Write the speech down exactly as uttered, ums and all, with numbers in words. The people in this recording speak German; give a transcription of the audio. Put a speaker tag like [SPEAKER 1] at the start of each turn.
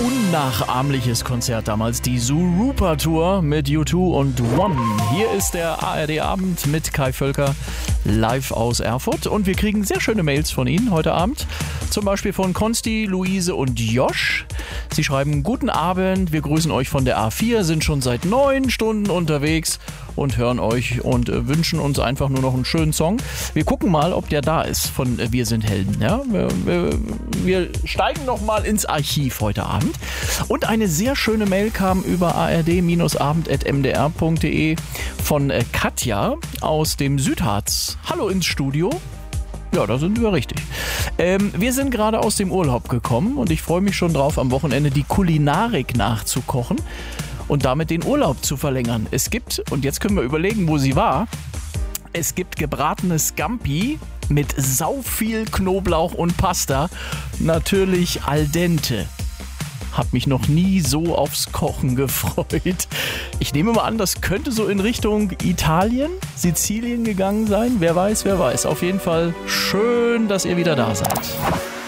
[SPEAKER 1] unnachahmliches Konzert damals, die Zooropa Tour mit U zwei und One. Hier ist der A R D-Abend mit Kai Völker live aus Erfurt und wir kriegen sehr schöne Mails von Ihnen heute Abend. Zum Beispiel von Konsti, Luise und Josh. Sie schreiben: Guten Abend, wir grüßen euch von der A vier, sind schon seit neun Stunden unterwegs und hören euch und äh, wünschen uns einfach nur noch einen schönen Song. Wir gucken mal, ob der da ist von äh, Wir sind Helden. Ja? Wir, wir, wir steigen noch mal ins Archiv heute Abend. Und eine sehr schöne Mail kam über a r d abend punkt m d r punkt d e von äh, Katja aus dem Südharz. Hallo ins Studio. Ja, da sind wir richtig. Ähm, wir sind gerade aus dem Urlaub gekommen und ich freue mich schon drauf, am Wochenende die Kulinarik nachzukochen und damit den Urlaub zu verlängern. Es gibt, und jetzt können wir überlegen, wo sie war, es gibt gebratenes Scampi mit sau viel Knoblauch und Pasta, natürlich al dente. Hab mich noch nie so aufs Kochen gefreut. Ich nehme mal an, das könnte so in Richtung Italien, Sizilien gegangen sein. Wer weiß, wer weiß. Auf jeden Fall schön, dass ihr wieder da seid.